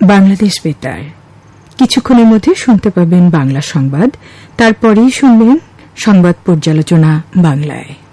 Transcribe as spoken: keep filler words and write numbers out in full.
বাংলাদেশ বেতার। কিছুক্ষণের মধ্যে শুনতে পাবেন বাংলা সংবাদ, তারপরেই শুনবেন সংবাদ পর্যালোচনা বাংলায়।